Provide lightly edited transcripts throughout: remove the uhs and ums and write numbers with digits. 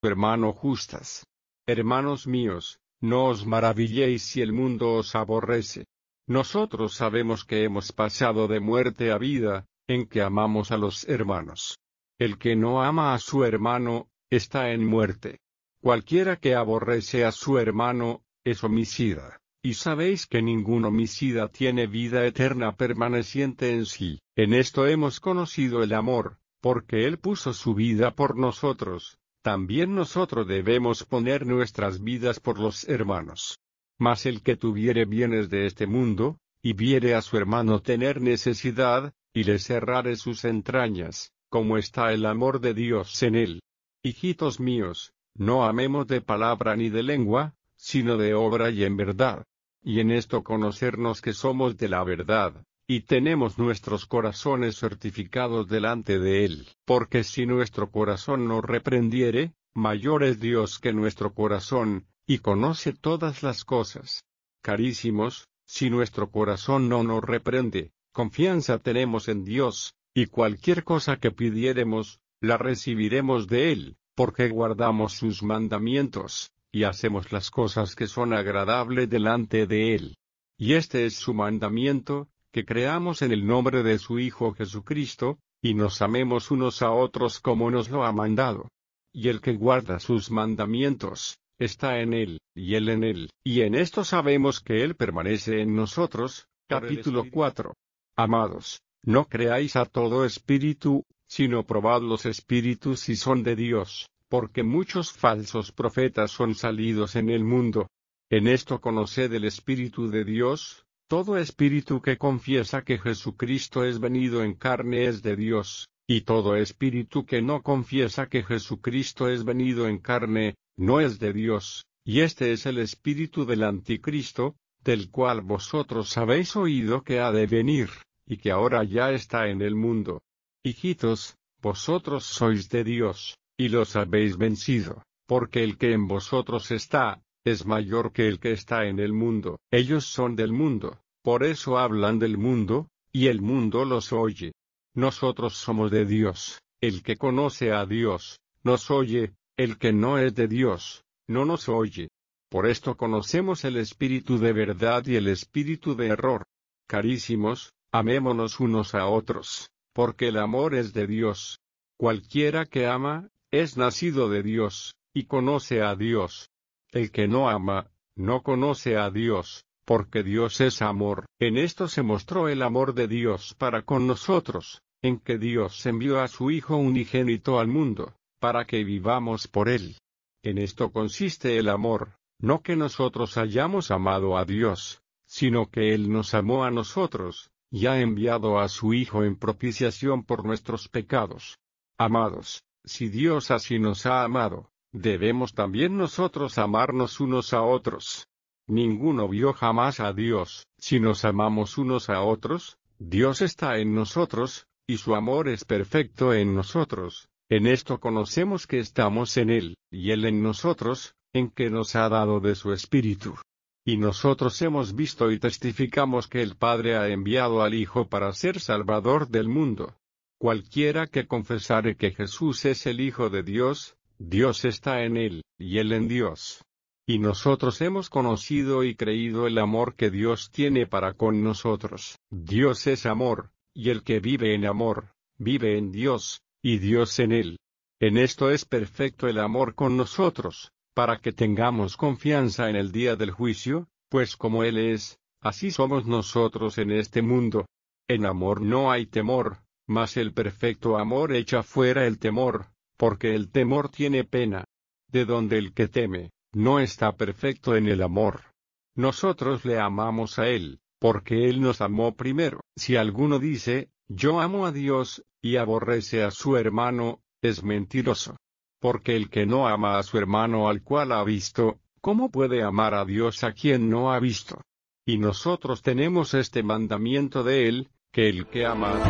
su hermano justas. Hermanos míos, no os maravilléis si el mundo os aborrece. Nosotros sabemos que hemos pasado de muerte a vida, en que amamos a los hermanos. El que no ama a su hermano, está en muerte. Cualquiera que aborrece a su hermano, es homicida. Y sabéis que ningún homicida tiene vida eterna permaneciente en sí. En esto hemos conocido el amor, porque Él puso su vida por nosotros. También nosotros debemos poner nuestras vidas por los hermanos. Mas el que tuviere bienes de este mundo, y viere a su hermano tener necesidad, y le cerrare sus entrañas, ¿cómo está el amor de Dios en él? Hijitos míos, no amemos de palabra ni de lengua, sino de obra y en verdad. Y en esto conocernos que somos de la verdad, y tenemos nuestros corazones certificados delante de Él. Porque si nuestro corazón nos reprendiere, mayor es Dios que nuestro corazón, y conoce todas las cosas. Carísimos, si nuestro corazón no nos reprende, confianza tenemos en Dios, y cualquier cosa que pidiéremos, la recibiremos de Él, porque guardamos sus mandamientos, y hacemos las cosas que son agradables delante de Él. Y este es su mandamiento, que creamos en el nombre de su Hijo Jesucristo, y nos amemos unos a otros como nos lo ha mandado. Y el que guarda sus mandamientos, está en Él, y Él en Él. Y en esto sabemos que Él permanece en nosotros. Capítulo 4. Amados, no creáis a todo espíritu, sino probad los espíritus si son de Dios, porque muchos falsos profetas son salidos en el mundo. En esto conoced el Espíritu de Dios. Todo espíritu que confiesa que Jesucristo es venido en carne es de Dios, y todo espíritu que no confiesa que Jesucristo es venido en carne, no es de Dios, y este es el espíritu del anticristo, del cual vosotros habéis oído que ha de venir, y que ahora ya está en el mundo. Hijitos, vosotros sois de Dios, y los habéis vencido, porque el que en vosotros está, es mayor que el que está en el mundo. Ellos son del mundo, por eso hablan del mundo, y el mundo los oye. Nosotros somos de Dios. El que conoce a Dios, nos oye, el que no es de Dios, no nos oye. Por esto conocemos el espíritu de verdad y el espíritu de error. Carísimos, amémonos unos a otros, porque el amor es de Dios. Cualquiera que ama, es nacido de Dios, y conoce a Dios. El que no ama, no conoce a Dios, porque Dios es amor. En esto se mostró el amor de Dios para con nosotros, en que Dios envió a su Hijo unigénito al mundo, para que vivamos por Él. En esto consiste el amor, no que nosotros hayamos amado a Dios, sino que Él nos amó a nosotros, y ha enviado a su Hijo en propiciación por nuestros pecados. Amados, si Dios así nos ha amado, debemos también nosotros amarnos unos a otros. Ninguno vio jamás a Dios. Si nos amamos unos a otros, Dios está en nosotros, y su amor es perfecto en nosotros. En esto conocemos que estamos en Él, y Él en nosotros, en que nos ha dado de su Espíritu. Y nosotros hemos visto y testificamos que el Padre ha enviado al Hijo para ser Salvador del mundo. Cualquiera que confesare que Jesús es el Hijo de Dios, Dios está en Él, y Él en Dios. Y nosotros hemos conocido y creído el amor que Dios tiene para con nosotros. Dios es amor, y el que vive en amor, vive en Dios, y Dios en él. En esto es perfecto el amor con nosotros, para que tengamos confianza en el día del juicio, pues como Él es, así somos nosotros en este mundo. En amor no hay temor, mas el perfecto amor echa fuera el temor, porque el temor tiene pena. De donde el que teme, no está perfecto en el amor. Nosotros le amamos a Él, porque Él nos amó primero. Si alguno dice, yo amo a Dios, y aborrece a su hermano, es mentiroso. Porque el que no ama a su hermano al cual ha visto, ¿cómo puede amar a Dios a quien no ha visto? Y nosotros tenemos este mandamiento de Él, que el que ama a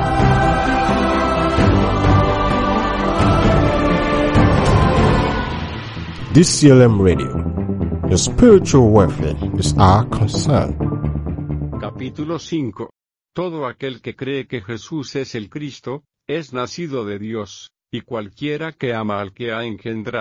Dios. DCLM Radio. Your spiritual welfare is our concern. Capítulo 5. Todo aquel que cree que Jesús es el Cristo, es nacido de Dios, y cualquiera que ama al que ha engendrado,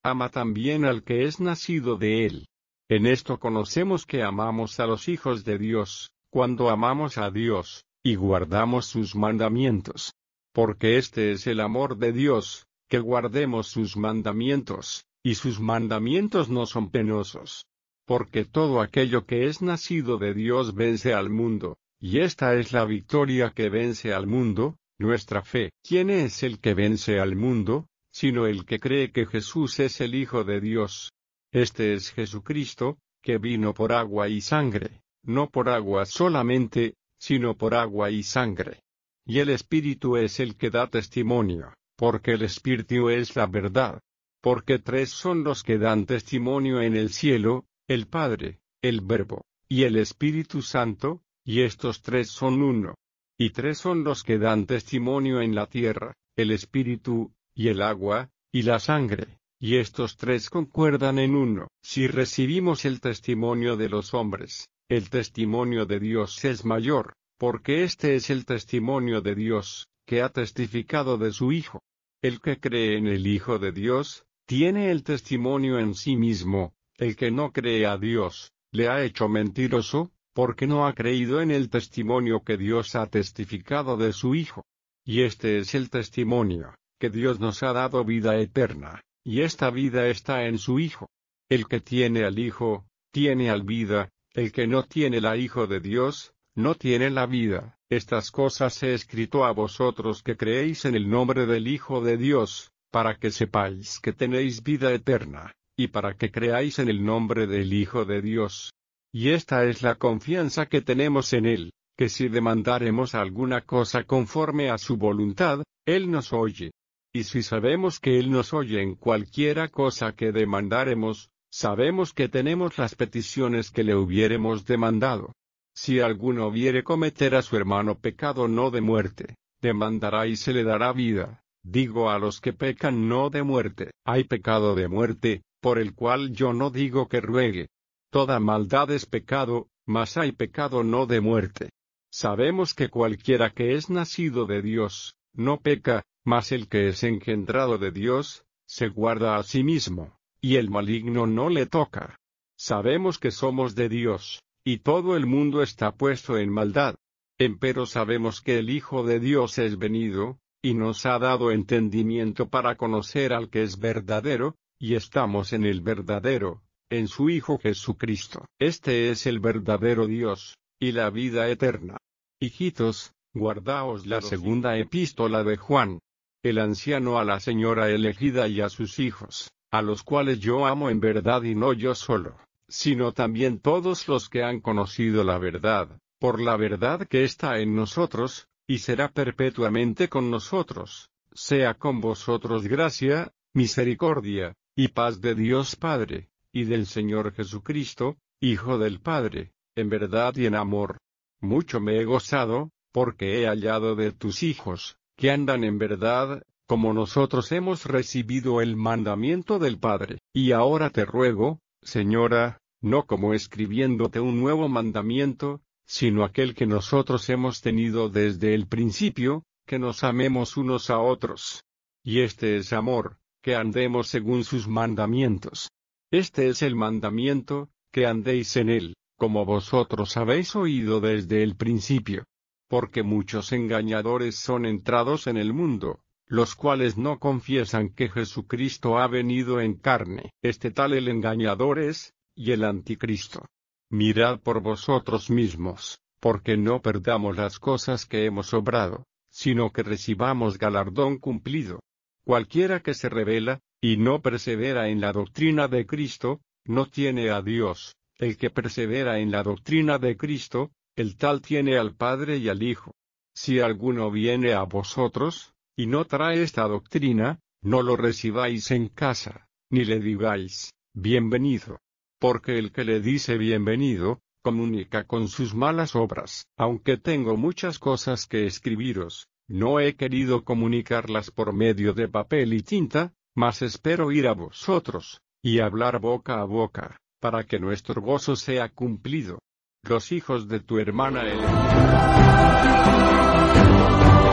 ama también al que es nacido de él. En esto conocemos que amamos a los hijos de Dios, cuando amamos a Dios, y guardamos sus mandamientos. Porque este es el amor de Dios, que guardemos sus mandamientos, y sus mandamientos no son penosos. Porque todo aquello que es nacido de Dios vence al mundo, y esta es la victoria que vence al mundo, nuestra fe. ¿Quién es el que vence al mundo, sino el que cree que Jesús es el Hijo de Dios? Este es Jesucristo, que vino por agua y sangre, no por agua solamente, sino por agua y sangre. Y el Espíritu es el que da testimonio, porque el Espíritu es la verdad. Porque tres son los que dan testimonio en el cielo, el Padre, el Verbo, y el Espíritu Santo, y estos tres son uno. Y tres son los que dan testimonio en la tierra, el Espíritu, y el agua, y la sangre, y estos tres concuerdan en uno. Si recibimos el testimonio de los hombres, el testimonio de Dios es mayor, porque este es el testimonio de Dios, que ha testificado de su Hijo. El que cree en el Hijo de Dios, tiene el testimonio en sí mismo. El que no cree a Dios, le ha hecho mentiroso, porque no ha creído en el testimonio que Dios ha testificado de su Hijo. Y este es el testimonio, que Dios nos ha dado vida eterna, y esta vida está en su Hijo. El que tiene al Hijo, tiene al vida, el que no tiene la Hijo de Dios, no tiene la vida. Estas cosas he escrito a vosotros que creéis en el nombre del Hijo de Dios, para que sepáis que tenéis vida eterna, y para que creáis en el nombre del Hijo de Dios. Y esta es la confianza que tenemos en Él, que si demandaremos alguna cosa conforme a su voluntad, Él nos oye. Y si sabemos que Él nos oye en cualquiera cosa que demandaremos, sabemos que tenemos las peticiones que le hubiéremos demandado. Si alguno viere cometer a su hermano pecado no de muerte, demandará y se le dará vida. Digo a los que pecan no de muerte, hay pecado de muerte, por el cual yo no digo que ruegue. Toda maldad es pecado, mas hay pecado no de muerte. Sabemos que cualquiera que es nacido de Dios, no peca, mas el que es engendrado de Dios, se guarda a sí mismo, y el maligno no le toca. Sabemos que somos de Dios, y todo el mundo está puesto en maldad. Empero sabemos que el Hijo de Dios es venido, y nos ha dado entendimiento para conocer al que es verdadero, y estamos en el verdadero, en su Hijo Jesucristo. Este es el verdadero Dios, y la vida eterna. Hijitos, guardaos la segunda epístola de Juan. El anciano a la señora elegida y a sus hijos, a los cuales yo amo en verdad y no yo solo, sino también todos los que han conocido la verdad, por la verdad que está en nosotros, y será perpetuamente con nosotros. Sea con vosotros gracia, misericordia, y paz de Dios Padre, y del Señor Jesucristo, Hijo del Padre, en verdad y en amor. Mucho me he gozado, porque he hallado de tus hijos, que andan en verdad, como nosotros hemos recibido el mandamiento del Padre. Y ahora te ruego, Señora, no como escribiéndote un nuevo mandamiento, sino aquel que nosotros hemos tenido desde el principio, que nos amemos unos a otros. Y este es amor, que andemos según sus mandamientos. Este es el mandamiento, que andéis en él, como vosotros habéis oído desde el principio. Porque muchos engañadores son entrados en el mundo, los cuales no confiesan que Jesucristo ha venido en carne. Este tal el engañador es, y el anticristo. Mirad por vosotros mismos, porque no perdamos las cosas que hemos obrado, sino que recibamos galardón cumplido. Cualquiera que se rebela, y no persevera en la doctrina de Cristo, no tiene a Dios. El que persevera en la doctrina de Cristo, el tal tiene al Padre y al Hijo. Si alguno viene a vosotros, y no trae esta doctrina, no lo recibáis en casa, ni le digáis, bienvenido. Porque el que le dice bienvenido, comunica con sus malas obras. Aunque tengo muchas cosas que escribiros, no he querido comunicarlas por medio de papel y tinta, mas espero ir a vosotros, y hablar boca a boca, para que nuestro gozo sea cumplido. Los hijos de tu hermana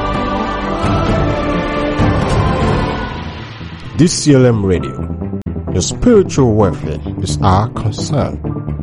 DCLM Radio. Your spiritual welfare is our concern.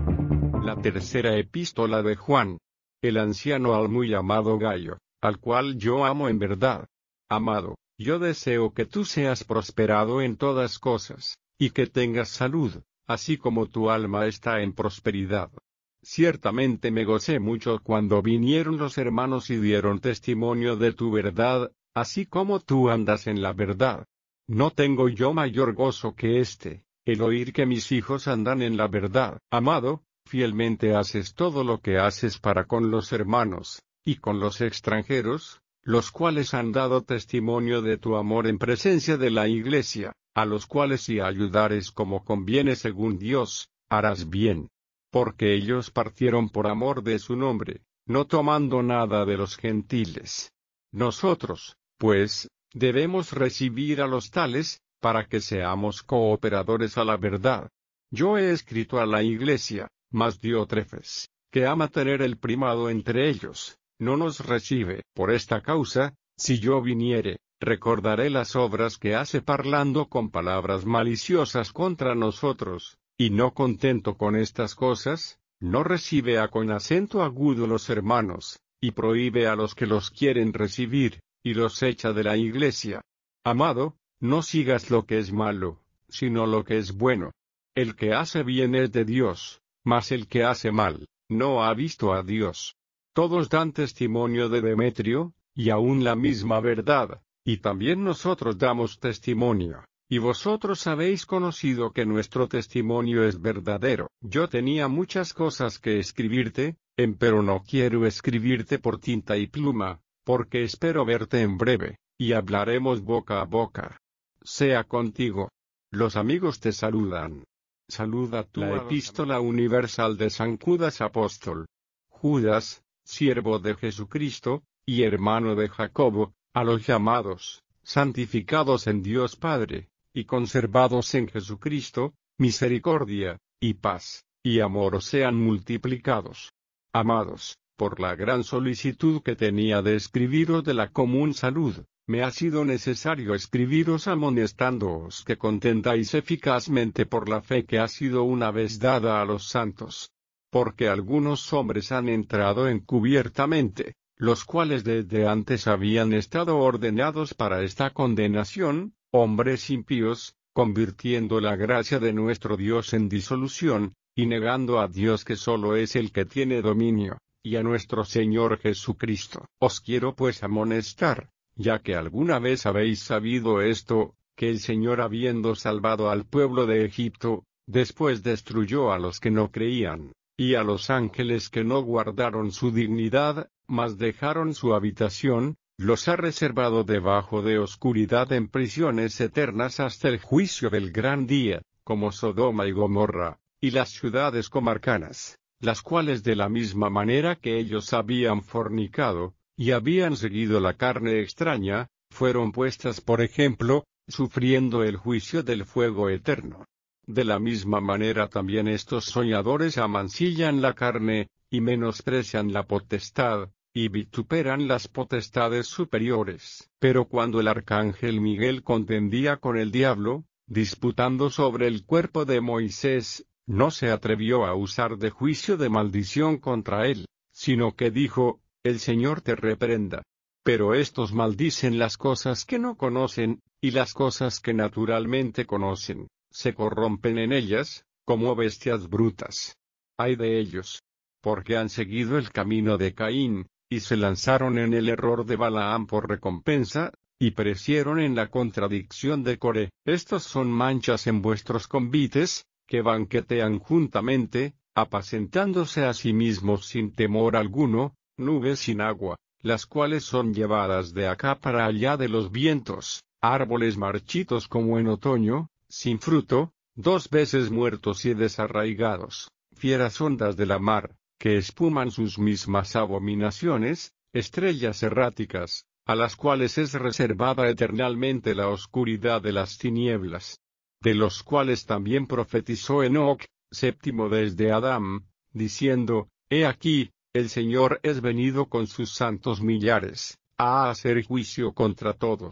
La tercera epístola de Juan. El anciano al muy amado Gayo, al cual yo amo en verdad. Amado, yo deseo que tú seas prosperado en todas cosas, y que tengas salud, así como tu alma está en prosperidad. Ciertamente me gocé mucho cuando vinieron los hermanos y dieron testimonio de tu verdad, así como tú andas en la verdad. No tengo yo mayor gozo que este, el oír que mis hijos andan en la verdad. Amado, fielmente haces todo lo que haces para con los hermanos, y con los extranjeros, los cuales han dado testimonio de tu amor en presencia de la Iglesia, a los cuales si ayudares como conviene según Dios, harás bien. Porque ellos partieron por amor de su nombre, no tomando nada de los gentiles. Nosotros, pues, debemos recibir a los tales, para que seamos cooperadores a la verdad. Yo he escrito a la Iglesia, mas Diótrefes, que ama tener el primado entre ellos, no nos recibe. Por esta causa, si yo viniere, recordaré las obras que hace parlando con palabras maliciosas contra nosotros, y no contento con estas cosas, no recibe a con acento agudo los hermanos, y prohíbe a los que los quieren recibir, y los echa de la Iglesia. Amado, no sigas lo que es malo, sino lo que es bueno. El que hace bien es de Dios, mas el que hace mal, no ha visto a Dios. Todos dan testimonio de Demetrio, y aún la misma verdad, y también nosotros damos testimonio, y vosotros habéis conocido que nuestro testimonio es verdadero. Yo tenía muchas cosas que escribirte, empero no quiero escribirte por tinta y pluma, porque espero verte en breve, y hablaremos boca a boca. Sea contigo. Los amigos te saludan. Saluda tú la epístola universal de San Judas apóstol. Judas, siervo de Jesucristo, y hermano de Jacobo, a los llamados, santificados en Dios Padre, y conservados en Jesucristo, misericordia, y paz, y amor os sean multiplicados. Amados, por la gran solicitud que tenía de escribiros de la común salud, me ha sido necesario escribiros amonestándoos que contendáis eficazmente por la fe que ha sido una vez dada a los santos. Porque algunos hombres han entrado encubiertamente, los cuales desde antes habían estado ordenados para esta condenación, hombres impíos, convirtiendo la gracia de nuestro Dios en disolución, y negando a Dios que solo es el que tiene dominio, y a nuestro Señor Jesucristo. Os quiero pues amonestar, ya que alguna vez habéis sabido esto, que el Señor habiendo salvado al pueblo de Egipto, después destruyó a los que no creían, y a los ángeles que no guardaron su dignidad, mas dejaron su habitación, los ha reservado debajo de oscuridad en prisiones eternas hasta el juicio del gran día, como Sodoma y Gomorra, y las ciudades comarcanas, las cuales de la misma manera que ellos habían fornicado, y habían seguido la carne extraña, fueron puestas por ejemplo, sufriendo el juicio del fuego eterno. De la misma manera también estos soñadores amancillan la carne, y menosprecian la potestad, y vituperan las potestades superiores. Pero cuando el arcángel Miguel contendía con el diablo, disputando sobre el cuerpo de Moisés, no se atrevió a usar de juicio de maldición contra él, sino que dijo, el Señor te reprenda. Pero estos maldicen las cosas que no conocen, y las cosas que naturalmente conocen, se corrompen en ellas, como bestias brutas. Ay de ellos, porque han seguido el camino de Caín, y se lanzaron en el error de Balaam por recompensa, y perecieron en la contradicción de Coré. Estos son manchas en vuestros convites, que banquetean juntamente, apacentándose a sí mismos sin temor alguno, nubes sin agua, las cuales son llevadas de acá para allá de los vientos, árboles marchitos como en otoño, sin fruto, 2 veces muertos y desarraigados, fieras ondas de la mar, que espuman sus mismas abominaciones, estrellas erráticas, a las cuales es reservada eternalmente la oscuridad de las tinieblas, de los cuales también profetizó Enoc, séptimo desde Adán, diciendo, He aquí, el Señor es venido con sus santos millares, a hacer juicio contra todos,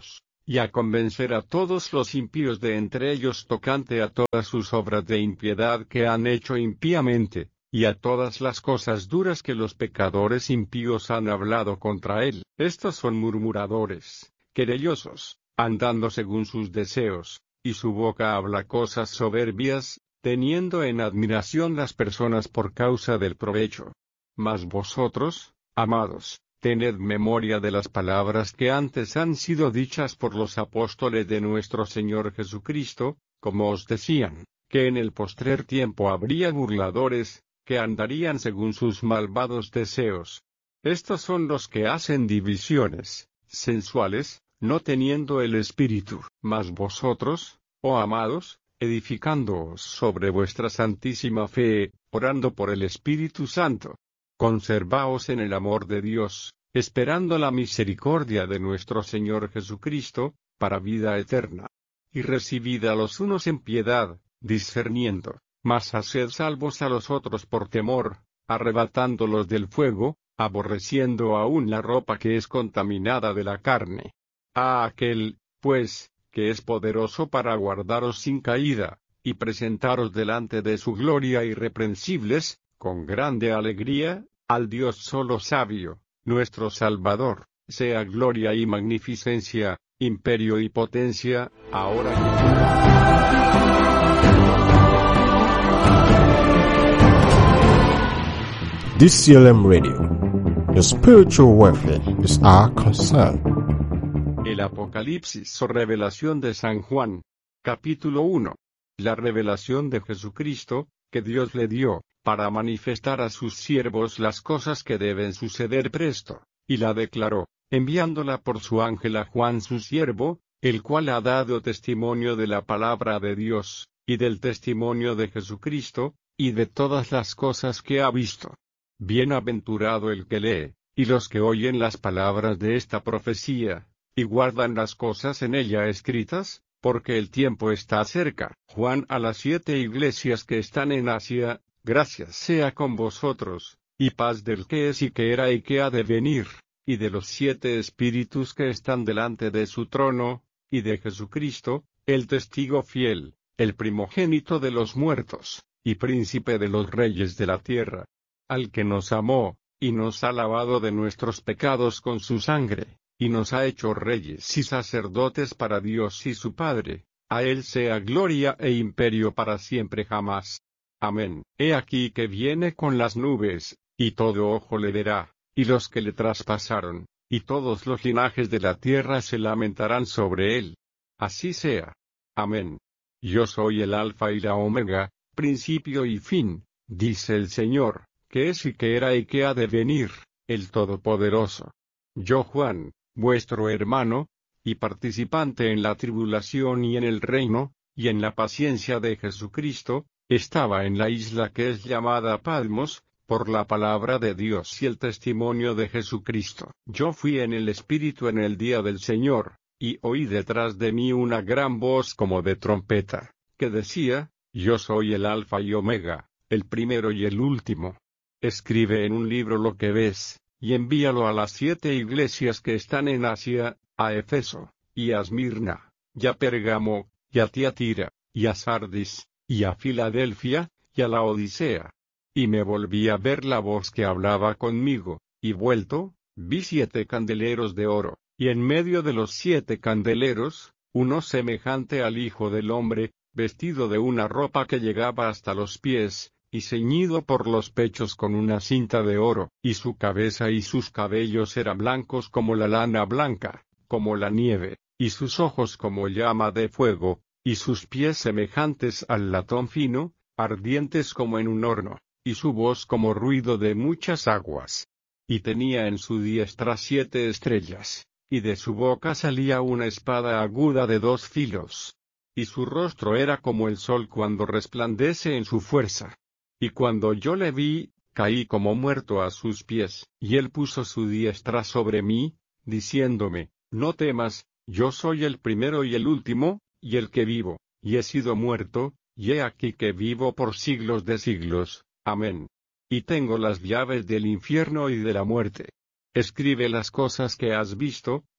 y a convencer a todos los impíos de entre ellos tocante a todas sus obras de impiedad que han hecho impíamente, y a todas las cosas duras que los pecadores impíos han hablado contra él. Estos son murmuradores, querellosos, andando según sus deseos, y su boca habla cosas soberbias, teniendo en admiración las personas por causa del provecho. Mas vosotros, amados, tened memoria de las palabras que antes han sido dichas por los apóstoles de nuestro Señor Jesucristo, como os decían, que en el postrer tiempo habría burladores, que andarían según sus malvados deseos. Estos son los que hacen divisiones, sensuales, no teniendo el Espíritu. Mas vosotros, oh amados, edificándoos sobre vuestra santísima fe, orando por el Espíritu Santo, conservaos en el amor de Dios, esperando la misericordia de nuestro Señor Jesucristo, para vida eterna. Y recibid a los unos en piedad, discerniendo, mas haced salvos a los otros por temor, arrebatándolos del fuego, aborreciendo aún la ropa que es contaminada de la carne. A aquel, pues, que es poderoso para guardaros sin caída, y presentaros delante de su gloria irreprensibles, con grande alegría, al Dios solo sabio, nuestro Salvador, sea gloria y magnificencia, imperio y potencia, ahora y DCLM Radio. Your spiritual welfare is our concern. El Apocalipsis o revelación de San Juan. Capítulo 1. La revelación de Jesucristo, que Dios le dio, para manifestar a sus siervos las cosas que deben suceder presto, y la declaró, enviándola por su ángel a Juan su siervo, el cual ha dado testimonio de la palabra de Dios, y del testimonio de Jesucristo, y de todas las cosas que ha visto. Bienaventurado el que lee, y los que oyen las palabras de esta profecía, y guardan las cosas en ella escritas, porque el tiempo está cerca. Juan a las 7 iglesias que están en Asia, gracias sea con vosotros, y paz del que es y que era y que ha de venir, y de los 7 espíritus que están delante de su trono, y de Jesucristo, el testigo fiel, el primogénito de los muertos, y príncipe de los reyes de la tierra, al que nos amó, y nos ha lavado de nuestros pecados con su sangre, y nos ha hecho reyes y sacerdotes para Dios y su Padre. A él sea gloria e imperio para siempre jamás. Amén. He aquí que viene con las nubes, y todo ojo le verá, y los que le traspasaron, y todos los linajes de la tierra se lamentarán sobre él. Así sea. Amén. Yo soy el Alfa y la Omega, principio y fin, dice el Señor, que es y que era y que ha de venir, el Todopoderoso. Yo Juan, vuestro hermano, y participante en la tribulación y en el reino, y en la paciencia de Jesucristo, estaba en la isla que es llamada Patmos, por la palabra de Dios y el testimonio de Jesucristo. Yo fui en el Espíritu en el día del Señor, y oí detrás de mí una gran voz como de trompeta, que decía, Yo soy el Alfa y Omega, el primero y el último. Escribe en un libro lo que ves, y envíalo a las 7 iglesias que están en Asia, a Efeso, y a Esmirna, y a Pérgamo, y a Tiatira, y a Sardis, y a Filadelfia, y a la Odisea. Y me volví a ver la voz que hablaba conmigo, y vuelto, vi 7 candeleros de oro, y en medio de los 7 candeleros, uno semejante al Hijo del Hombre, vestido de una ropa que llegaba hasta los pies, y ceñido por los pechos con una cinta de oro, y su cabeza y sus cabellos eran blancos como la lana blanca, como la nieve, y sus ojos como llama de fuego, y sus pies semejantes al latón fino, ardientes como en un horno, y su voz como ruido de muchas aguas. Y tenía en su diestra 7 estrellas, y de su boca salía una espada aguda de 2 filos. Y su rostro era como el sol cuando resplandece en su fuerza. Y cuando yo le vi, caí como muerto a sus pies, y él puso su diestra sobre mí, diciéndome, No temas, yo soy el primero y el último, y el que vivo, y he sido muerto, y he aquí que vivo por siglos de siglos. Amén. Y tengo las llaves del infierno y de la muerte. Escribe las cosas que has visto,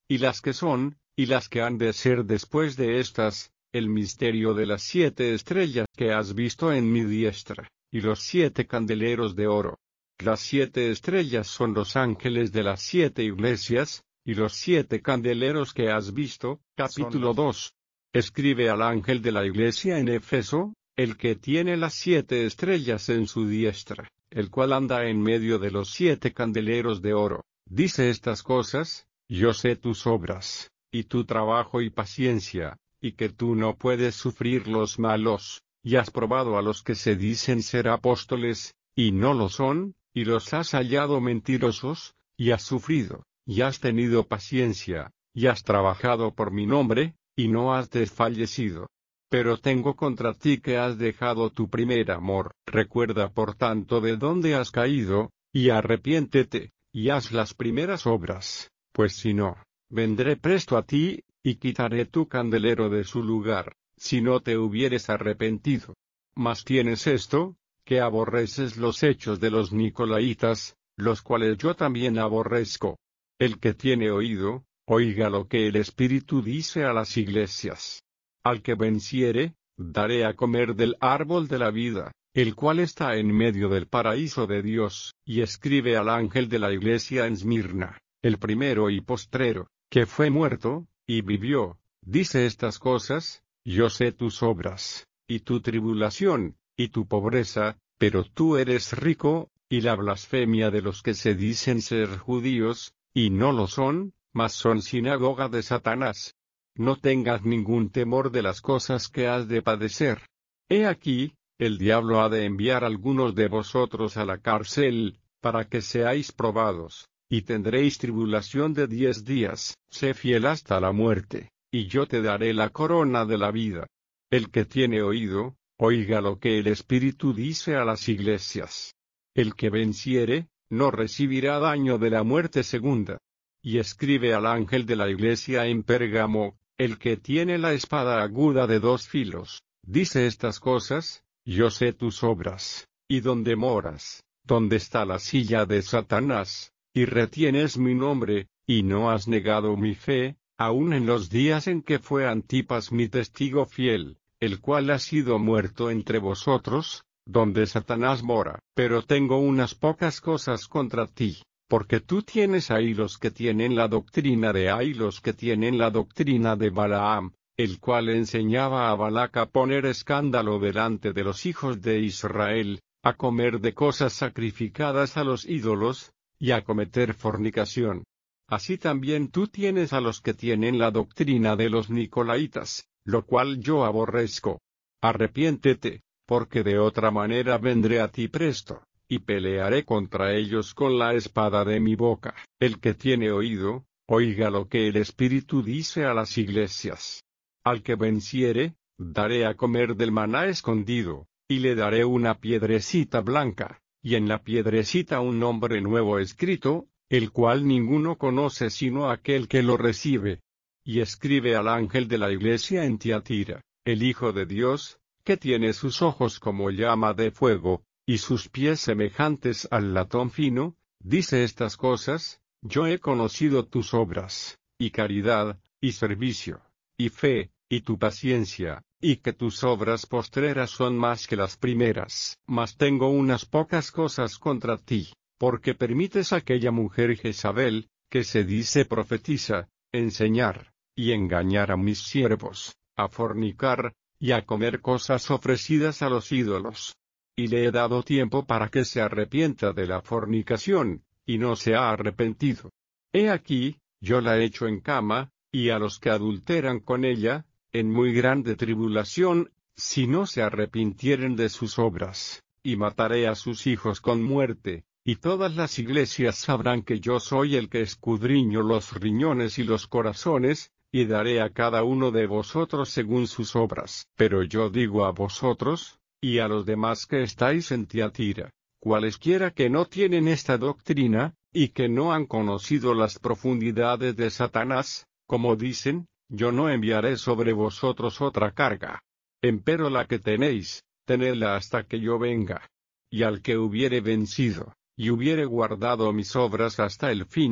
y las que son, y las que han de ser después de estas, el misterio de las 7 estrellas que has visto en mi diestra, y los 7 candeleros de oro. Las 7 estrellas son los ángeles de las 7 iglesias, y los 7 candeleros que has visto. Capítulo 2. Escribe al ángel de la iglesia en Éfeso, el que tiene las 7 estrellas en su diestra, el cual anda en medio de los 7 candeleros de oro. Dice estas cosas: yo sé tus obras, y tu trabajo y paciencia, y que tú no puedes sufrir los malos, y has probado a los que se dicen ser apóstoles, y no lo son, y los has hallado mentirosos, y has sufrido, y has tenido paciencia, y has trabajado por mi nombre, y no has desfallecido. Pero tengo contra ti que has dejado tu primer amor. Recuerda por tanto de dónde has caído, y arrepiéntete, y haz las primeras obras, pues si no, vendré presto a ti, y quitaré tu candelero de su lugar, si no te hubieres arrepentido. Mas tienes esto, que aborreces los hechos de los nicolaitas, los cuales yo también aborrezco. El que tiene oído, oiga lo que el Espíritu dice a las iglesias. Al que venciere, daré a comer del árbol de la vida, el cual está en medio del paraíso de Dios. Y escribe al ángel de la iglesia en Esmirna, el primero y postrero, que fue muerto, y vivió. Dice estas cosas: yo sé tus obras, y tu tribulación, y tu pobreza, pero tú eres rico, y la blasfemia de los que se dicen ser judíos, y no lo son, mas son sinagoga de Satanás. No tengas ningún temor de las cosas que has de padecer. He aquí, el diablo ha de enviar algunos de vosotros a la cárcel, para que seáis probados, y tendréis tribulación de 10 días. Sé fiel hasta la muerte, y yo te daré la corona de la vida. El que tiene oído, oiga lo que el Espíritu dice a las iglesias. El que venciere, no recibirá daño de la muerte segunda. Y escribe al ángel de la iglesia en Pérgamo, el que tiene la espada aguda de 2 filos. Dice estas cosas: yo sé tus obras, y dónde moras, donde está la silla de Satanás, y retienes mi nombre, y no has negado mi fe, aun en los días en que fue Antipas mi testigo fiel, el cual ha sido muerto entre vosotros, donde Satanás mora. Pero tengo unas pocas cosas contra ti, porque tú tienes ahí los que tienen la doctrina de Ahí los que tienen la doctrina de Balaam, el cual enseñaba a Balac a poner escándalo delante de los hijos de Israel, a comer de cosas sacrificadas a los ídolos, y a cometer fornicación. Así también tú tienes a los que tienen la doctrina de los nicolaitas, lo cual yo aborrezco. Arrepiéntete, porque de otra manera vendré a ti presto, y pelearé contra ellos con la espada de mi boca. El que tiene oído, oiga lo que el Espíritu dice a las iglesias. Al que venciere, daré a comer del maná escondido, y le daré una piedrecita blanca, y en la piedrecita un nombre nuevo escrito, el cual ninguno conoce sino aquel que lo recibe. Y escribe al ángel de la iglesia en Tiatira, el Hijo de Dios, que tiene sus ojos como llama de fuego, y sus pies semejantes al latón fino. Dice estas cosas: yo he conocido tus obras, y caridad, y servicio, y fe, y tu paciencia, y que tus obras postreras son más que las primeras. Mas tengo unas pocas cosas contra ti, porque permites a aquella mujer Jezabel, que se dice profetiza, enseñar, y engañar a mis siervos, a fornicar, y a comer cosas ofrecidas a los ídolos. Y le he dado tiempo para que se arrepienta de la fornicación, y no se ha arrepentido. He aquí, yo la echo en cama, y a los que adulteran con ella, en muy grande tribulación, si no se arrepintieren de sus obras, y mataré a sus hijos con muerte, y todas las iglesias sabrán que yo soy el que escudriño los riñones y los corazones, y daré a cada uno de vosotros según sus obras. Pero yo digo a vosotros, y a los demás que estáis en Tiatira, cualesquiera que no tienen esta doctrina, y que no han conocido las profundidades de Satanás, como dicen, yo no enviaré sobre vosotros otra carga. Empero la que tenéis, tenedla hasta que yo venga. Y al que hubiere vencido, y hubiere guardado mis obras hasta el fin,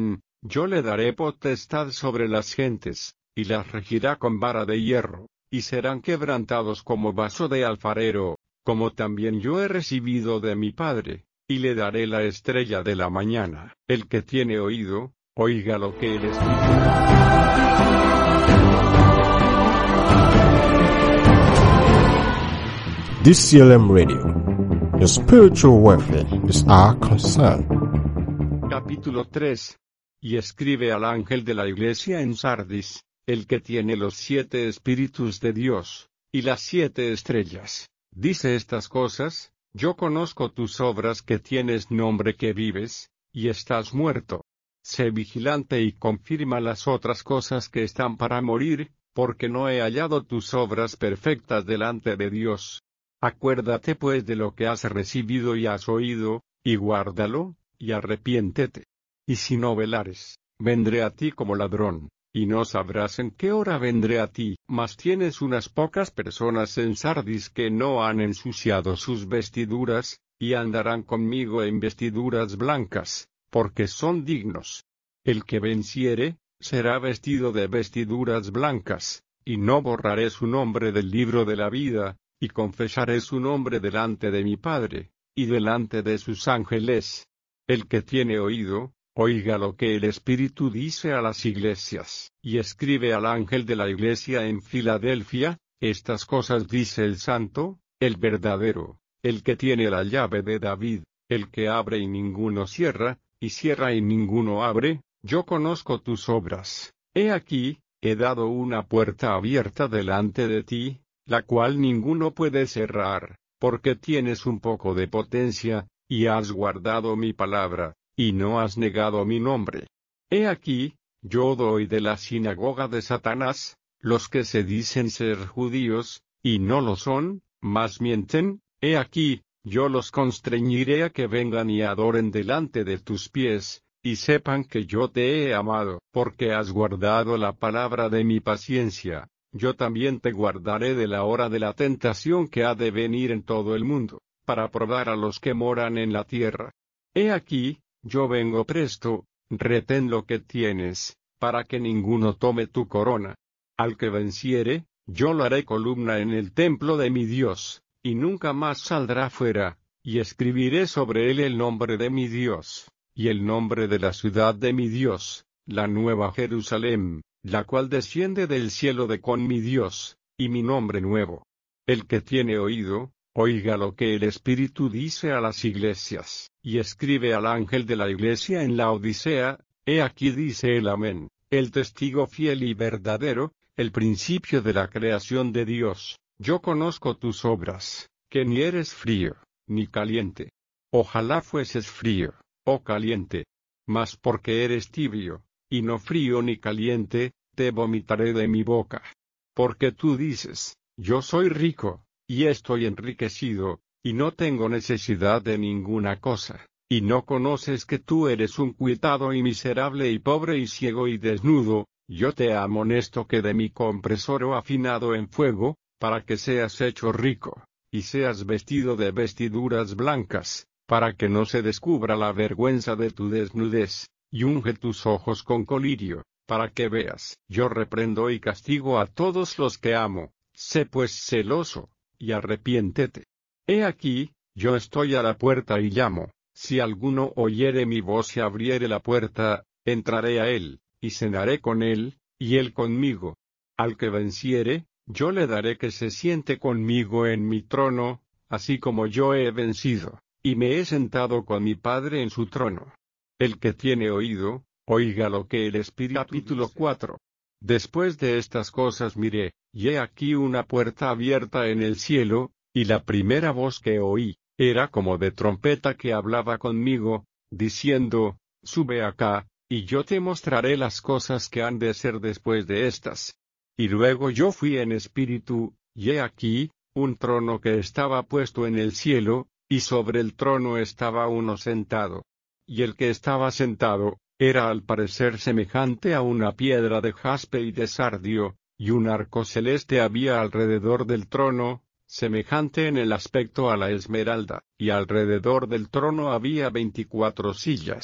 Yo le daré potestad sobre las gentes, y las regirá con vara de hierro, y serán quebrantados como vaso de alfarero, como también yo he recibido de mi Padre, y le daré la estrella de la mañana. El que tiene oído, oiga lo que el Espíritu. DCLM Radio. Your spiritual welfare is our concern. Capítulo 3. Y escribe al ángel de la iglesia en Sardis, el que tiene los 7 espíritus de Dios, y las 7 estrellas. Dice estas cosas: yo conozco tus obras, que tienes nombre, que vives, y estás muerto. Sé vigilante y confirma las otras cosas que están para morir, porque no he hallado tus obras perfectas delante de Dios. Acuérdate pues de lo que has recibido y has oído, y guárdalo, y arrepiéntete. Y si no velares, vendré a ti como ladrón, y no sabrás en qué hora vendré a ti. Mas tienes unas pocas personas en Sardis que no han ensuciado sus vestiduras, y andarán conmigo en vestiduras blancas, porque son dignos. El que venciere, será vestido de vestiduras blancas, y no borraré su nombre del libro de la vida, y confesaré su nombre delante de mi Padre, y delante de sus ángeles. El que tiene oído, oiga lo que el Espíritu dice a las iglesias. Y escribe al ángel de la iglesia en Filadelfia: estas cosas dice el Santo, el verdadero, el que tiene la llave de David, el que abre y ninguno cierra, y cierra y ninguno abre. Yo conozco tus obras. He aquí, he dado una puerta abierta delante de ti, la cual ninguno puede cerrar, porque tienes un poco de potencia, y has guardado mi palabra, y no has negado mi nombre. He aquí, yo doy de la sinagoga de Satanás, los que se dicen ser judíos, y no lo son, mas mienten. He aquí, yo los constreñiré a que vengan y adoren delante de tus pies, y sepan que yo te he amado. Porque has guardado la palabra de mi paciencia, yo también te guardaré de la hora de la tentación que ha de venir en todo el mundo, para probar a los que moran en la tierra. He aquí, yo vengo presto. Retén lo que tienes, para que ninguno tome tu corona. Al que venciere, yo lo haré columna en el templo de mi Dios, y nunca más saldrá fuera, y escribiré sobre él el nombre de mi Dios, y el nombre de la ciudad de mi Dios, la nueva Jerusalén, la cual desciende del cielo de con mi Dios, y mi nombre nuevo. El que tiene oído, oiga lo que el Espíritu dice a las iglesias. Y escribe al ángel de la iglesia en la Odisea: he aquí dice el Amén, el testigo fiel y verdadero, el principio de la creación de Dios. Yo conozco tus obras, que ni eres frío, ni caliente. Ojalá fueses frío, o caliente. Mas porque eres tibio, y no frío ni caliente, te vomitaré de mi boca. Porque tú dices: yo soy rico, y estoy enriquecido, y no tengo necesidad de ninguna cosa, y no conoces que tú eres un cuitado y miserable y pobre y ciego y desnudo. Yo te amonesto que de mí compres oro afinado en fuego, para que seas hecho rico, y seas vestido de vestiduras blancas, para que no se descubra la vergüenza de tu desnudez, y unge tus ojos con colirio, para que veas. Yo reprendo y castigo a todos los que amo. Sé pues celoso, y arrepiéntete. He aquí, yo estoy a la puerta y llamo. Si alguno oyere mi voz y abriere la puerta, entraré a él, y cenaré con él, y él conmigo. Al que venciere, yo le daré que se siente conmigo en mi trono, así como yo he vencido, y me he sentado con mi Padre en su trono. El que tiene oído, oiga lo que el Espíritu. Capítulo 4. Después de estas cosas miré, y he aquí una puerta abierta en el cielo, y la primera voz que oí, era como de trompeta que hablaba conmigo, diciendo: sube acá, y yo te mostraré las cosas que han de ser después de estas. Y luego yo fui en espíritu, y he aquí, un trono que estaba puesto en el cielo, y sobre el trono estaba uno sentado. Y el que estaba sentado, era al parecer semejante a una piedra de jaspe y de sardio, y un arco celeste había alrededor del trono, semejante en el aspecto a la esmeralda, y alrededor del trono había 24 sillas,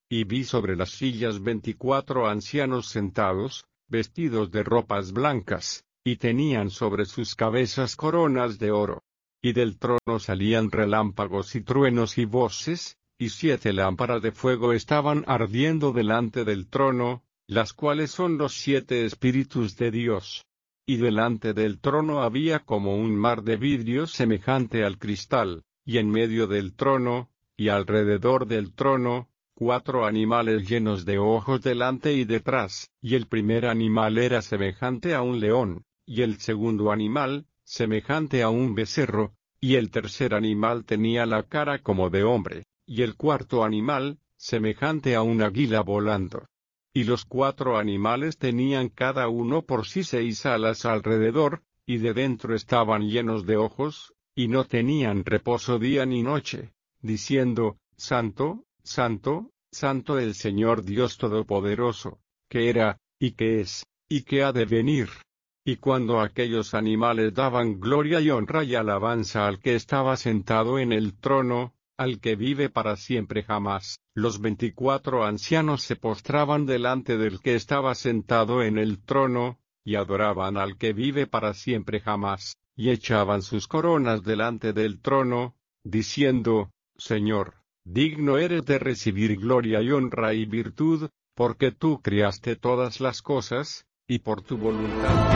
y vi sobre las sillas 24 ancianos sentados, vestidos de ropas blancas, y tenían sobre sus cabezas coronas de oro. Y del trono salían relámpagos y truenos y voces, y 7 lámparas de fuego estaban ardiendo delante del trono, las cuales son los 7 espíritus de Dios. Y delante del trono había como un mar de vidrio semejante al cristal, y en medio del trono, y alrededor del trono, 4 animales llenos de ojos delante y detrás, y el primer animal era semejante a un león, y el segundo animal, semejante a un becerro, y el tercer animal tenía la cara como de hombre, y el cuarto animal, semejante a un águila volando. Y los 4 animales tenían cada uno por sí 6 alas alrededor, y de dentro estaban llenos de ojos, y no tenían reposo día ni noche, diciendo, Santo, Santo, Santo el Señor Dios Todopoderoso, que era, y que es, y que ha de venir. Y cuando aquellos animales daban gloria y honra y alabanza al que estaba sentado en el trono, al que vive para siempre jamás, los 24 ancianos se postraban delante del que estaba sentado en el trono, y adoraban al que vive para siempre jamás, y echaban sus coronas delante del trono, diciendo, Señor, digno eres de recibir gloria y honra y virtud, porque tú creaste todas las cosas, y por tu voluntad.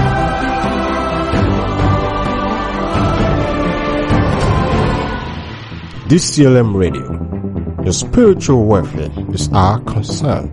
DCLM Radio. Your spiritual welfare is our concern.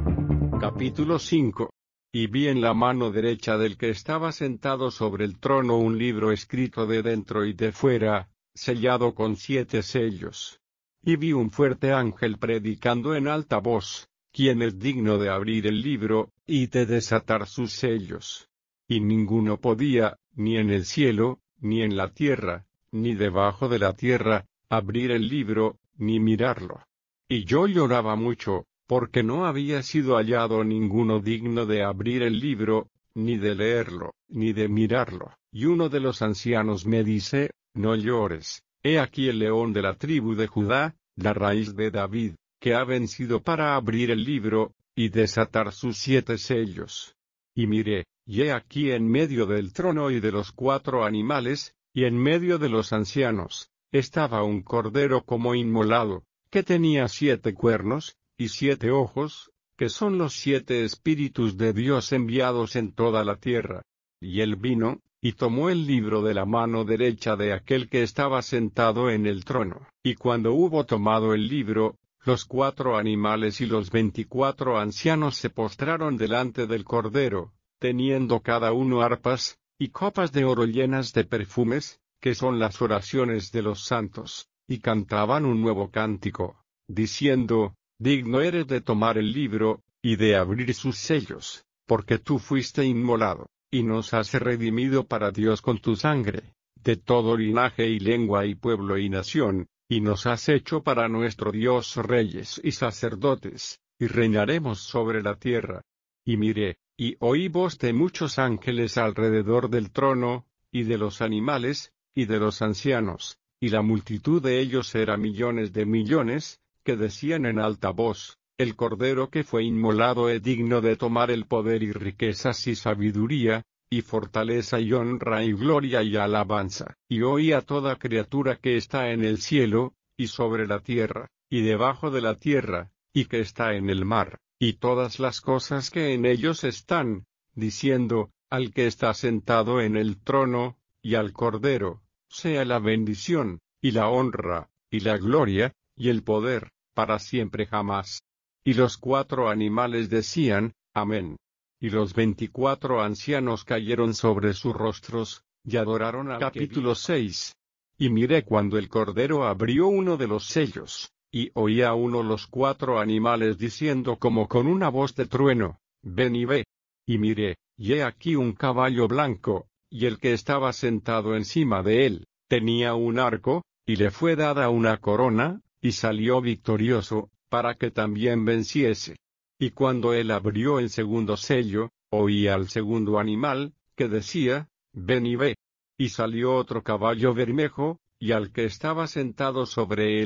Capítulo 5. Y vi en la mano derecha del que estaba sentado sobre el trono un libro escrito de dentro y de fuera, sellado con 7 sellos. Y vi un fuerte ángel predicando en alta voz, ¿quién es digno de abrir el libro, y de desatar sus sellos? Y ninguno podía, ni en el cielo, ni en la tierra, ni debajo de la tierra, abrir el libro, ni mirarlo. Y yo lloraba mucho, porque no había sido hallado ninguno digno de abrir el libro, ni de leerlo, ni de mirarlo. Y uno de los ancianos me dice, no llores, he aquí el león de la tribu de Judá, la raíz de David, que ha vencido para abrir el libro, y desatar sus 7 sellos. Y miré, y he aquí en medio del trono y de los 4 animales, y en medio de los ancianos, estaba un cordero como inmolado, que tenía 7 cuernos, y 7 ojos, que son los 7 espíritus de Dios enviados en toda la tierra. Y él vino, y tomó el libro de la mano derecha de aquel que estaba sentado en el trono. Y cuando hubo tomado el libro, los 4 animales y los 24 ancianos se postraron delante del cordero, teniendo cada uno arpas, y copas de oro llenas de perfumes, que son las oraciones de los santos, y cantaban un nuevo cántico, diciendo, digno eres de tomar el libro, y de abrir sus sellos, porque tú fuiste inmolado, y nos has redimido para Dios con tu sangre, de todo linaje y lengua y pueblo y nación, y nos has hecho para nuestro Dios reyes y sacerdotes, y reinaremos sobre la tierra. Y miré, y oí voz de muchos ángeles alrededor del trono, y de los animales, y de los ancianos, y la multitud de ellos era millones de millones, que decían en alta voz, el Cordero que fue inmolado es digno de tomar el poder y riquezas y sabiduría, y fortaleza y honra y gloria y alabanza. Y oí a toda criatura que está en el cielo, y sobre la tierra, y debajo de la tierra, y que está en el mar, y todas las cosas que en ellos están, diciendo, al que está sentado en el trono, y al Cordero, sea la bendición, y la honra, y la gloria, y el poder, para siempre jamás. Y los 4 animales decían, Amén. Y los 24 ancianos cayeron sobre sus rostros, y adoraron al capítulo 6. Y miré cuando el Cordero abrió uno de los sellos, y oí a uno los 4 animales diciendo como con una voz de trueno, ven y ve. Y miré, y he aquí un caballo blanco, y el que estaba sentado encima de él, tenía un arco, y le fue dada una corona, y salió victorioso, para que también venciese. Y cuando él abrió el segundo sello, oí al segundo animal, que decía, ven y ve. Y salió otro caballo bermejo, y al que estaba sentado sobre él,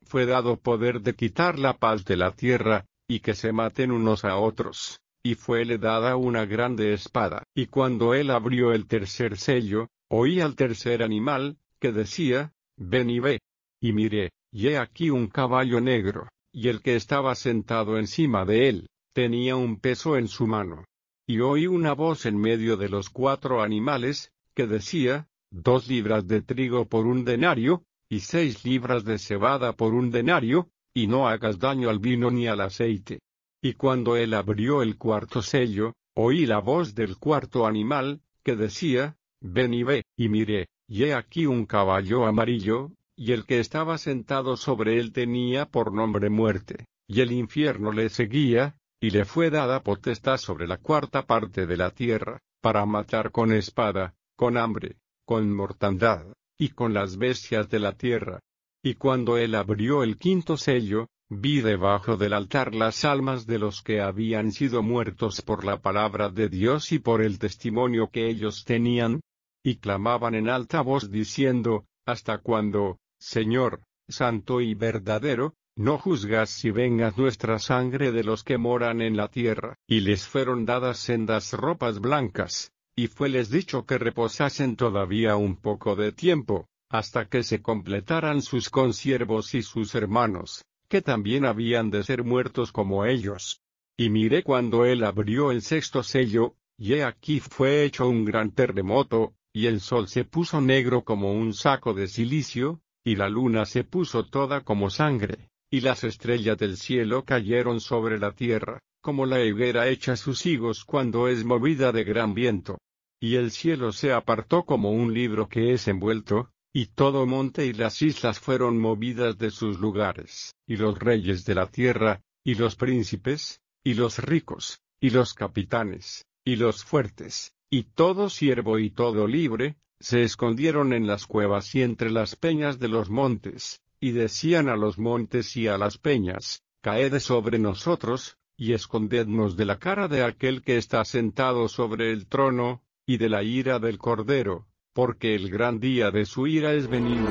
fue dado poder de quitar la paz de la tierra, y que se maten unos a otros, y fuele dada una grande espada. Y cuando él abrió el tercer sello, oí al tercer animal, que decía, ven y ve. Y miré, y he aquí un caballo negro, y el que estaba sentado encima de él, tenía un peso en su mano. Y oí una voz en medio de los 4 animales, que decía, 2 libras de trigo por 1 denario, y 6 libras de cebada por 1 denario, y no hagas daño al vino ni al aceite. Y cuando él abrió el cuarto sello, oí la voz del cuarto animal, que decía, ven y ve. Y miré, y he aquí un caballo amarillo, y el que estaba sentado sobre él tenía por nombre Muerte, y el infierno le seguía, y le fue dada potestad sobre la 4ª parte de la tierra, para matar con espada, con hambre, con mortandad, y con las bestias de la tierra. Y cuando él abrió el 5º sello, vi debajo del altar las almas de los que habían sido muertos por la palabra de Dios y por el testimonio que ellos tenían, y clamaban en alta voz diciendo, ¿hasta cuándo, Señor, santo y verdadero, no juzgas si vengas nuestra sangre de los que moran en la tierra? Y les fueron dadas sendas ropas blancas, y fueles dicho que reposasen todavía un poco de tiempo, hasta que se completaran sus consiervos y sus hermanos, que también habían de ser muertos como ellos. Y miré cuando él abrió el 6º sello, y he aquí fue hecho un gran terremoto, y el sol se puso negro como un saco de cilicio, y la luna se puso toda como sangre, y las estrellas del cielo cayeron sobre la tierra, como la higuera echa sus higos cuando es movida de gran viento. Y el cielo se apartó como un libro que es envuelto, y todo monte y las islas fueron movidas de sus lugares, y los reyes de la tierra, y los príncipes, y los ricos, y los capitanes, y los fuertes, y todo siervo y todo libre, se escondieron en las cuevas y entre las peñas de los montes, y decían a los montes y a las peñas, caed sobre nosotros, y escondednos de la cara de aquel que está sentado sobre el trono, y de la ira del Cordero, porque el gran día de su ira es venido.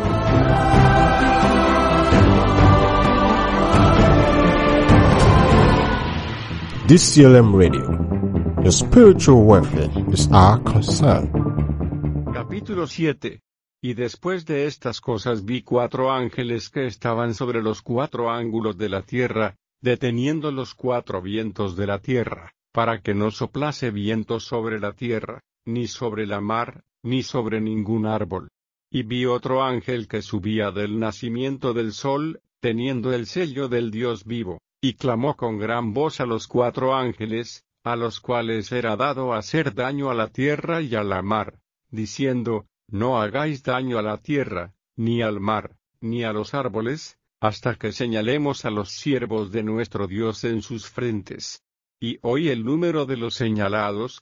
DCLM Radio. Your spiritual welfare is our concern. Capítulo 7. Y después de estas cosas vi 4 ángeles que estaban sobre los 4 ángulos de la tierra, deteniendo los 4 vientos de la tierra, para que no soplase viento sobre la tierra, ni sobre la mar, ni sobre ningún árbol. Y vi otro ángel que subía del nacimiento del sol, teniendo el sello del Dios vivo, y clamó con gran voz a los 4 ángeles, a los cuales era dado hacer daño a la tierra y a la mar, diciendo, no hagáis daño a la tierra, ni al mar, ni a los árboles, hasta que señalemos a los siervos de nuestro Dios en sus frentes. Y oí el número de los señalados,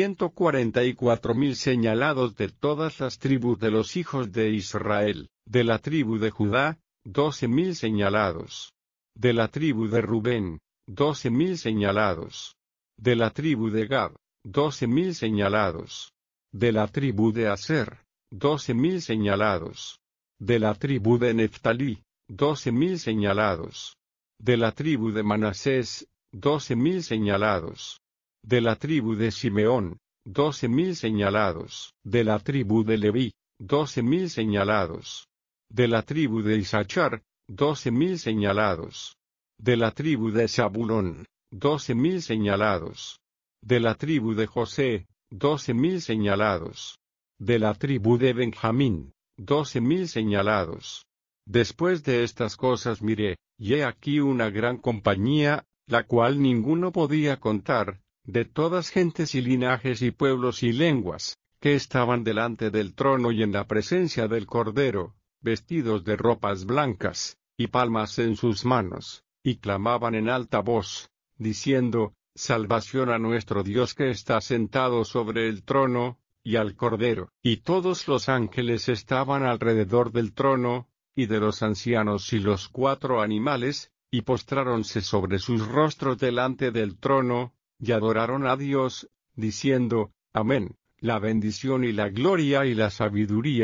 144,000 señalados de todas las tribus de los hijos de Israel, de la tribu de Judá, 12,000 señalados. De la tribu de Rubén, 12,000 señalados. De la tribu de Gad, 12,000 señalados. De la tribu de Aser, 12,000 señalados. De la tribu de Neftalí, 12,000 señalados. De la tribu de Manasés, 12,000 señalados. De la tribu de Simeón, 12,000 señalados. De la tribu de Leví, 12,000 señalados. De la tribu de Isachar, 12,000 señalados. De la tribu de Zabulón, 12,000 señalados. De la tribu de José, 12,000 señalados. De la tribu de Benjamín, 12,000 señalados. Después de estas cosas miré, y he aquí una gran compañía, la cual ninguno podía contar, de todas gentes y linajes y pueblos y lenguas, que estaban delante del trono y en la presencia del Cordero, vestidos de ropas blancas, y palmas en sus manos, y clamaban en alta voz, diciendo, salvación a nuestro Dios que está sentado sobre el trono, y al Cordero. Y todos los ángeles estaban alrededor del trono, y de los ancianos y los 4 animales, y postráronse sobre sus rostros delante del trono, y adoraron a Dios, diciendo, Amén, la bendición y la gloria y la sabiduría,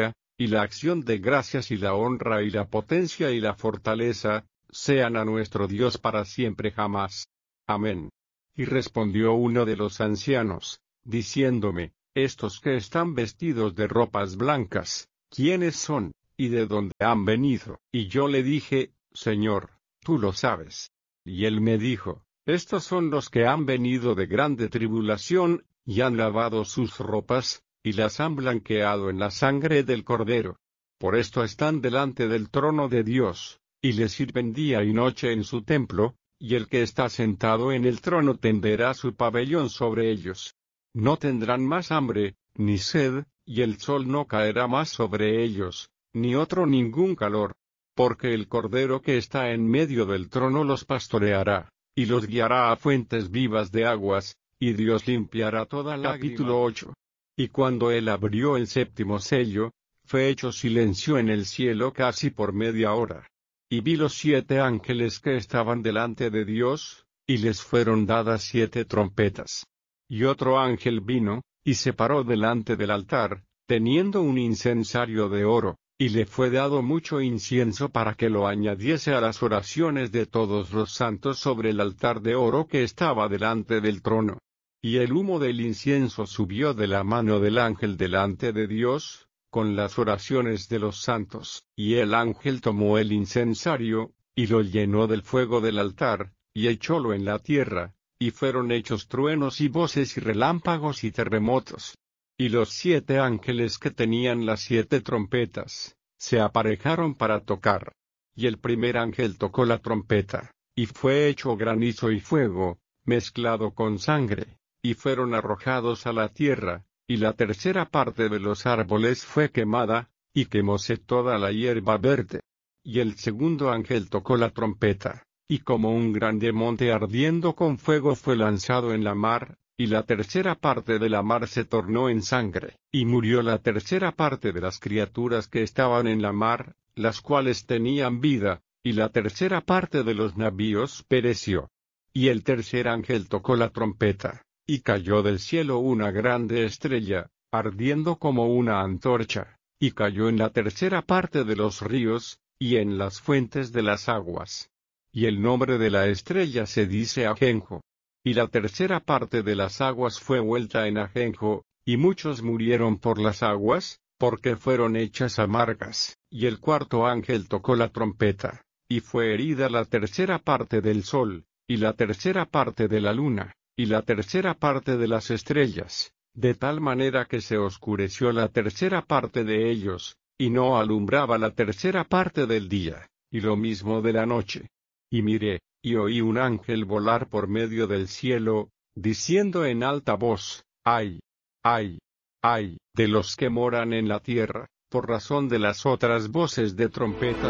y la acción de gracias y la honra y la potencia y la fortaleza, sean a nuestro Dios para siempre jamás. Amén. Y respondió uno de los ancianos, diciéndome, estos que están vestidos de ropas blancas, ¿quiénes son, y de dónde han venido? Y yo le dije, Señor, tú lo sabes. Y él me dijo, estos son los que han venido de grande tribulación, y han lavado sus ropas, y las han blanqueado en la sangre del Cordero. Por esto están delante del trono de Dios, y le sirven día y noche en su templo, y el que está sentado en el trono tenderá su pabellón sobre ellos. No tendrán más hambre, ni sed, y el sol no caerá más sobre ellos, ni otro ningún calor. Porque el Cordero que está en medio del trono los pastoreará, y los guiará a fuentes vivas de aguas, y Dios limpiará toda lágrima. Capítulo 8. Y cuando él abrió el séptimo sello, fue hecho silencio en el cielo casi por media hora. Y vi los 7 ángeles que estaban delante de Dios, y les fueron dadas 7 trompetas. Y otro ángel vino, y se paró delante del altar, teniendo un incensario de oro, y le fue dado mucho incienso para que lo añadiese a las oraciones de todos los santos sobre el altar de oro que estaba delante del trono. Y el humo del incienso subió de la mano del ángel delante de Dios, con las oraciones de los santos. Y el ángel tomó el incensario, y lo llenó del fuego del altar, y echólo en la tierra, y fueron hechos truenos y voces y relámpagos y terremotos. Y los 7 ángeles que tenían las 7 trompetas, se aparejaron para tocar. Y el primer ángel tocó la trompeta, y fue hecho granizo y fuego, mezclado con sangre, y fueron arrojados a la tierra, y la tercera parte de los árboles fue quemada, y quemóse toda la hierba verde. Y el segundo ángel tocó la trompeta, y como un grande monte ardiendo con fuego fue lanzado en la mar, y la tercera parte de la mar se tornó en sangre, y murió la tercera parte de las criaturas que estaban en la mar, las cuales tenían vida, y la tercera parte de los navíos pereció. Y el tercer ángel tocó la trompeta, y cayó del cielo una grande estrella, ardiendo como una antorcha, y cayó en la tercera parte de los ríos, y en las fuentes de las aguas. Y el nombre de la estrella se dice Ajenjo. Y la tercera parte de las aguas fue vuelta en ajenjo, y muchos murieron por las aguas, porque fueron hechas amargas. Y el cuarto ángel tocó la trompeta, y fue herida la tercera parte del sol, y la tercera parte de la luna, y la tercera parte de las estrellas, de tal manera que se oscureció la tercera parte de ellos, y no alumbraba la tercera parte del día, y lo mismo de la noche. Y miré, y oí un ángel volar por medio del cielo, diciendo en alta voz, ¡ay! ¡ay! ¡ay! De los que moran en la tierra, por razón de las otras voces de trompeta.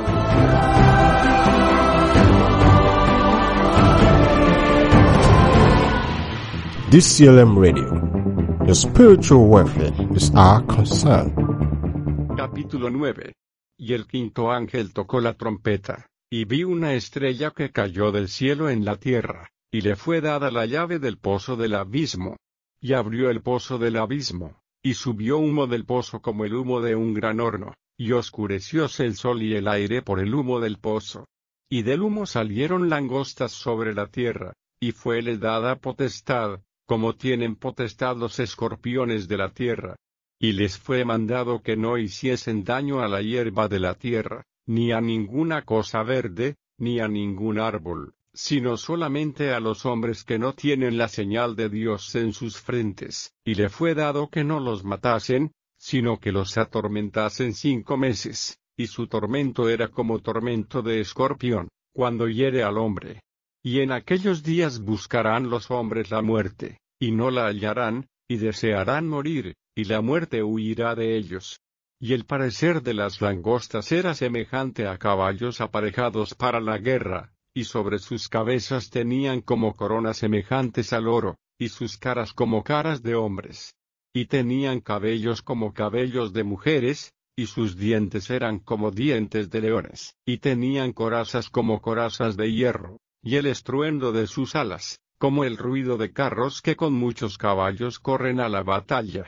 DCLM Radio. Your spiritual welfare is our concern. Capítulo 9. Y el quinto ángel tocó la trompeta. Y vi una estrella que cayó del cielo en la tierra, y le fue dada la llave del pozo del abismo. Y abrió el pozo del abismo, y subió humo del pozo como el humo de un gran horno, y oscurecióse el sol y el aire por el humo del pozo. Y del humo salieron langostas sobre la tierra, y fuele dada potestad, como tienen potestad los escorpiones de la tierra. Y les fue mandado que no hiciesen daño a la hierba de la tierra, ni a ninguna cosa verde, ni a ningún árbol, sino solamente a los hombres que no tienen la señal de Dios en sus frentes, y le fue dado que no los matasen, sino que los atormentasen 5 meses, y su tormento era como tormento de escorpión, cuando hiere al hombre. Y en aquellos días buscarán los hombres la muerte, y no la hallarán, y desearán morir, y la muerte huirá de ellos. Y el parecer de las langostas era semejante a caballos aparejados para la guerra, y sobre sus cabezas tenían como coronas semejantes al oro, y sus caras como caras de hombres. Y tenían cabellos como cabellos de mujeres, y sus dientes eran como dientes de leones, y tenían corazas como corazas de hierro, y el estruendo de sus alas, como el ruido de carros que con muchos caballos corren a la batalla.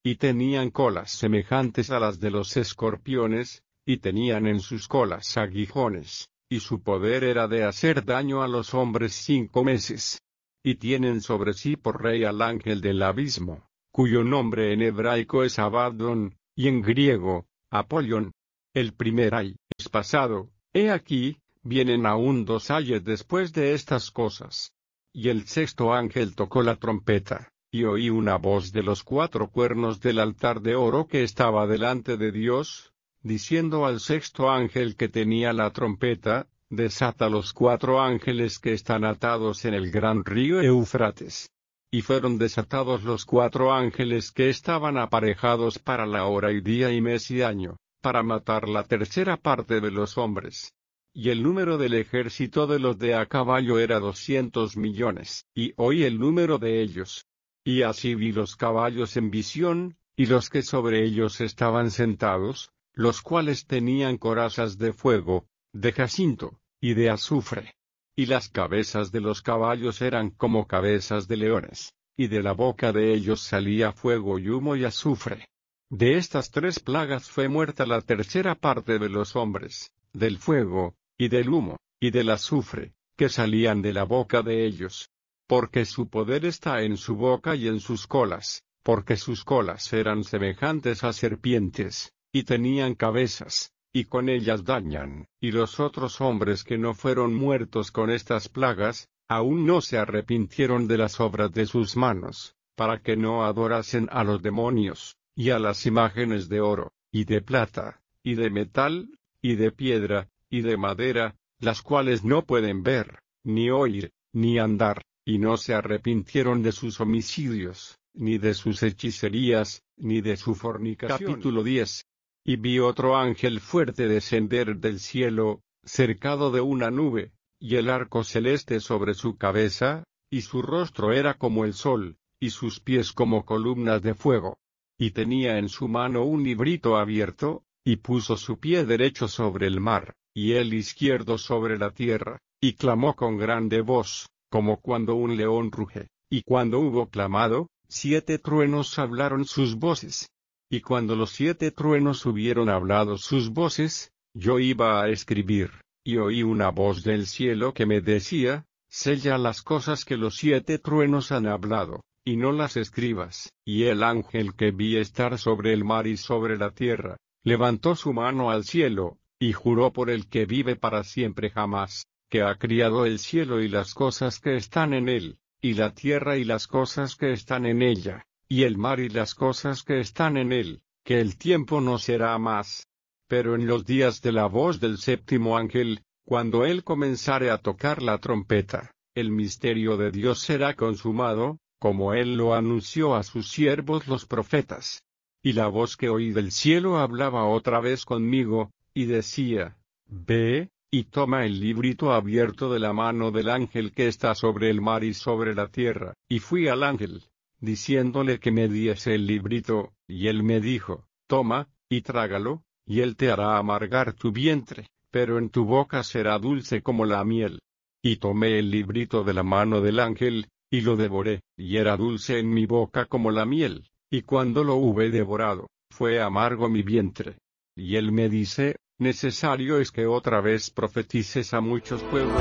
y tenían colas semejantes a las de los escorpiones, y tenían en sus colas aguijones, y su poder era de hacer daño a los hombres 5 meses. Y tienen sobre sí por rey al ángel del abismo, cuyo nombre en hebraico es Abaddon, y en griego, Apollyon. El primer ay es pasado, he aquí, vienen aún 2 ayes después de estas cosas. Y el sexto ángel tocó la trompeta, y oí una voz de los 4 cuernos del altar de oro que estaba delante de Dios, diciendo al sexto ángel que tenía la trompeta, desata los 4 ángeles que están atados en el gran río Éufrates. Y fueron desatados los 4 ángeles que estaban aparejados para la hora y día y mes y año, para matar la tercera parte de los hombres. Y el número del ejército de los de a caballo era 200 millones, y oí el número de ellos. Y así vi los caballos en visión, y los que sobre ellos estaban sentados, los cuales tenían corazas de fuego, de jacinto, y de azufre. Y las cabezas de los caballos eran como cabezas de leones, y de la boca de ellos salía fuego y humo y azufre. De estas 3 plagas fue muerta la tercera parte de los hombres, del fuego, y del humo, y del azufre, que salían de la boca de ellos. Porque su poder está en su boca y en sus colas, porque sus colas eran semejantes a serpientes, y tenían cabezas, y con ellas dañan. Y los otros hombres que no fueron muertos con estas plagas, aún no se arrepintieron de las obras de sus manos, para que no adorasen a los demonios, y a las imágenes de oro, y de plata, y de metal, y de piedra, y de madera, las cuales no pueden ver, ni oír, ni andar, y no se arrepintieron de sus homicidios, ni de sus hechicerías, ni de su fornicación. Capítulo 10. Y vi otro ángel fuerte descender del cielo, cercado de una nube, y el arco celeste sobre su cabeza, y su rostro era como el sol, y sus pies como columnas de fuego. Y tenía en su mano un librito abierto, y puso su pie derecho sobre el mar, y el izquierdo sobre la tierra, y clamó con grande voz, como cuando un león ruge, y cuando hubo clamado, 7 truenos hablaron sus voces. Y cuando los 7 truenos hubieron hablado sus voces, yo iba a escribir, y oí una voz del cielo que me decía, sella las cosas que los 7 truenos han hablado, y no las escribas. Y el ángel que vi estar sobre el mar y sobre la tierra, levantó su mano al cielo, y juró por el que vive para siempre jamás, que ha criado el cielo y las cosas que están en él, y la tierra y las cosas que están en ella, y el mar y las cosas que están en él, que el tiempo no será más. Pero en los días de la voz del séptimo ángel, cuando él comenzare a tocar la trompeta, el misterio de Dios será consumado, como él lo anunció a sus siervos los profetas. Y la voz que oí del cielo hablaba otra vez conmigo, y decía, ve, y toma el librito abierto de la mano del ángel que está sobre el mar y sobre la tierra. Y fui al ángel, diciéndole que me diese el librito, y él me dijo, toma, y trágalo, y él te hará amargar tu vientre, pero en tu boca será dulce como la miel. Y tomé el librito de la mano del ángel, y lo devoré, y era dulce en mi boca como la miel, y cuando lo hube devorado, fue amargo mi vientre. Y él me dice, necesario es que otra vez profetices a muchos pueblos.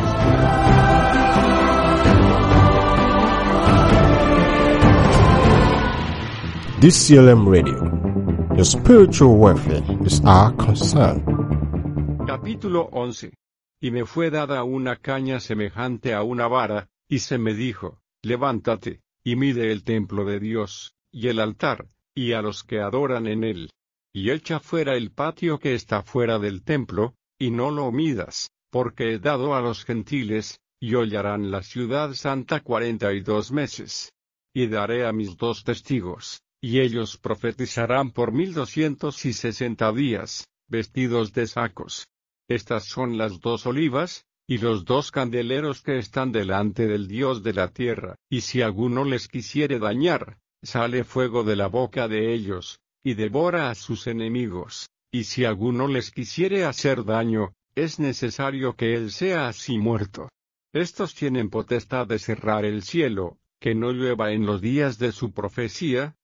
DCLM Radio. Your spiritual welfare is our concern. Capítulo 11. Y me fue dada una caña semejante a una vara, y se me dijo, levántate, y mide el templo de Dios, y el altar, y a los que adoran en él. Y echa fuera el patio que está fuera del templo, y no lo midas, porque he dado a los gentiles, y hollarán la ciudad santa 42 meses. Y daré a mis 2 testigos, y ellos profetizarán por 1260 días, vestidos de sacos. Estas son las 2 olivas, y los 2 candeleros que están delante del Dios de la tierra, y si alguno les quisiere dañar, sale fuego de la boca de ellos, y devora a sus enemigos, y si alguno les quisiere hacer daño, es necesario que él sea así muerto. Estos tienen potestad de cerrar el cielo, que no llueva en los días de su profecía,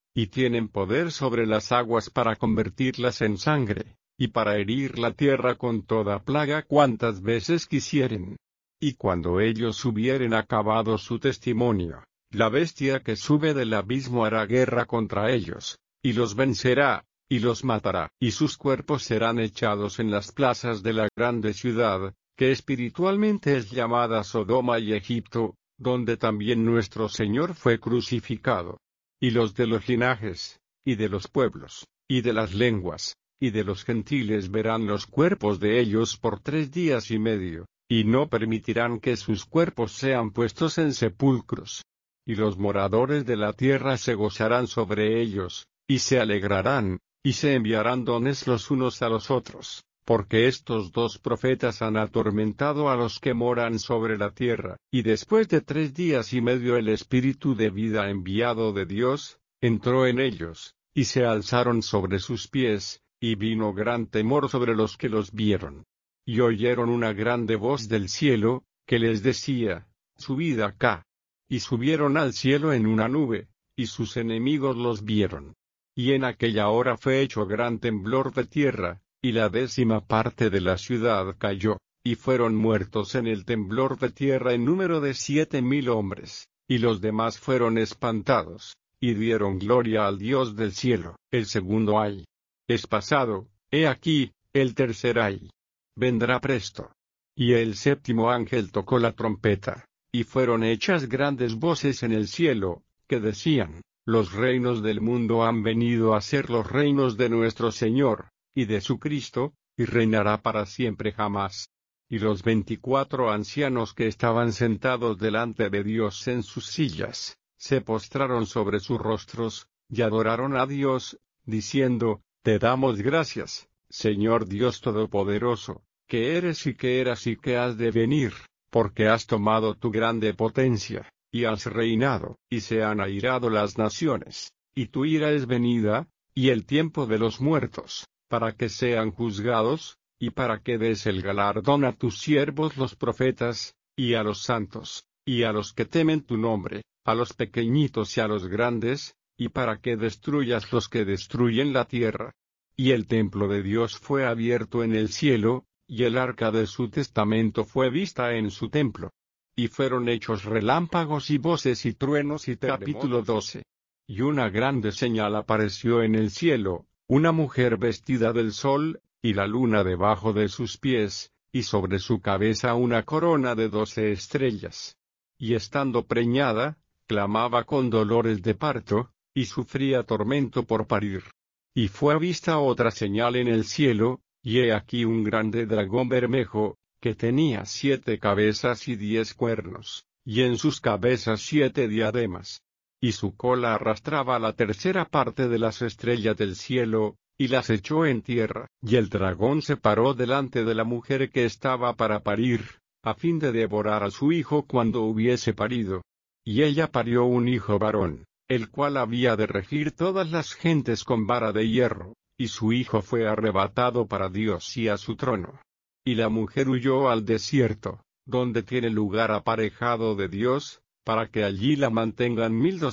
y tienen poder sobre las aguas para convertirlas en sangre, y para herir la tierra con toda plaga cuantas veces quisieren. Y cuando ellos hubieren acabado su testimonio, la bestia que sube del abismo hará guerra contra ellos, y los vencerá, y los matará, y sus cuerpos serán echados en las plazas de la grande ciudad, que espiritualmente es llamada Sodoma y Egipto, donde también nuestro Señor fue crucificado. Y los de los linajes, y de los pueblos, y de las lenguas, y de los gentiles verán los cuerpos de ellos por 3 días y medio, y no permitirán que sus cuerpos sean puestos en sepulcros. Y los moradores de la tierra se gozarán sobre ellos, y se alegrarán, y se enviarán dones los unos a los otros, porque estos 2 profetas han atormentado a los que moran sobre la tierra. Y después de 3 días y medio el Espíritu de vida enviado de Dios entró en ellos, y se alzaron sobre sus pies, y vino gran temor sobre los que los vieron. Y oyeron una grande voz del cielo, que les decía: subid acá. Y subieron al cielo en una nube, y sus enemigos los vieron. Y en aquella hora fue hecho gran temblor de tierra, y la 10ª parte de la ciudad cayó, y fueron muertos en el temblor de tierra en número de 7,000 hombres, y los demás fueron espantados, y dieron gloria al Dios del cielo. El segundo ay es pasado, he aquí, el tercer ay vendrá presto. Y el 7º ángel tocó la trompeta, y fueron hechas grandes voces en el cielo, que decían: los reinos del mundo han venido a ser los reinos de nuestro Señor, y de su Cristo, y reinará para siempre jamás. Y los 24 ancianos que estaban sentados delante de Dios en sus sillas, se postraron sobre sus rostros, y adoraron a Dios, diciendo: te damos gracias, Señor Dios Todopoderoso, que eres y que eras y que has de venir, porque has tomado tu grande potencia, y has reinado, y se han airado las naciones, y tu ira es venida, y el tiempo de los muertos, para que sean juzgados, y para que des el galardón a tus siervos los profetas, y a los santos, y a los que temen tu nombre, a los pequeñitos y a los grandes, y para que destruyas los que destruyen la tierra. Y el templo de Dios fue abierto en el cielo, y el arca de su testamento fue vista en su templo. Y fueron hechos relámpagos y voces y truenos y capítulo 12. Y una grande señal apareció en el cielo, una mujer vestida del sol, y la luna debajo de sus pies, y sobre su cabeza una corona de 12 estrellas. Y estando preñada, clamaba con dolores de parto, y sufría tormento por parir. Y fue vista otra señal en el cielo, y he aquí un grande dragón bermejo, que tenía 7 cabezas y 10 cuernos, y en sus cabezas 7 diademas. Y su cola arrastraba la 1/3 parte de las estrellas del cielo, y las echó en tierra. Y el dragón se paró delante de la mujer que estaba para parir, a fin de devorar a su hijo cuando hubiese parido. Y ella parió un hijo varón, el cual había de regir todas las gentes con vara de hierro, y su hijo fue arrebatado para Dios y a su trono. Y la mujer huyó al desierto, donde tiene lugar aparejado de Dios, para que allí la mantengan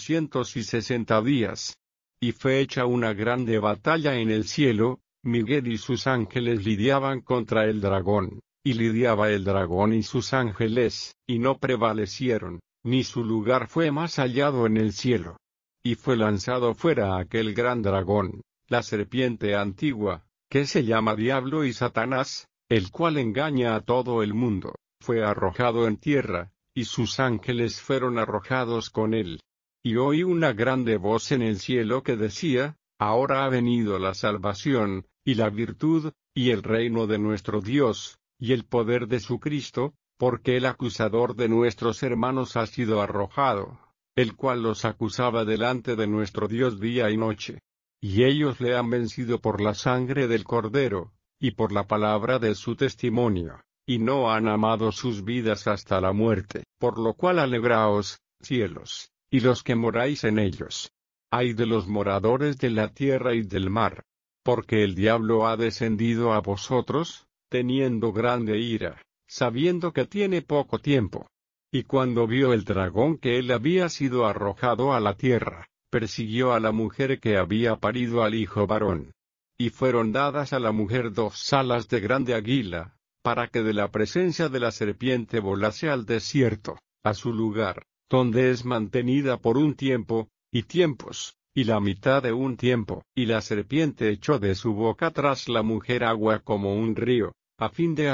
1260 días. Y fue hecha una grande batalla en el cielo, Miguel y sus ángeles lidiaban contra el dragón, y lidiaba el dragón y sus ángeles, y no prevalecieron, ni su lugar fue más hallado en el cielo. Y fue lanzado fuera aquel gran dragón, la serpiente antigua, que se llama Diablo y Satanás, el cual engaña a todo el mundo, fue arrojado en tierra, y sus ángeles fueron arrojados con él. Y oí una grande voz en el cielo que decía: ahora ha venido la salvación, y la virtud, y el reino de nuestro Dios, y el poder de su Cristo, porque el acusador de nuestros hermanos ha sido arrojado, el cual los acusaba delante de nuestro Dios día y noche. Y ellos le han vencido por la sangre del Cordero, y por la palabra de su testimonio, y no han amado sus vidas hasta la muerte. Por lo cual alegraos, cielos, y los que moráis en ellos. Ay de los moradores de la tierra y del mar, porque el diablo ha descendido a vosotros, teniendo grande ira, sabiendo que tiene poco tiempo. Y cuando vio el dragón que él había sido arrojado a la tierra, persiguió a la mujer que había parido al hijo varón. Y fueron dadas a la mujer 2 alas de grande águila, para que de la presencia de la serpiente volase al desierto, a su lugar, donde es mantenida por un tiempo, y tiempos, y la mitad de un tiempo. Y la serpiente echó de su boca tras la mujer agua como un río, a fin de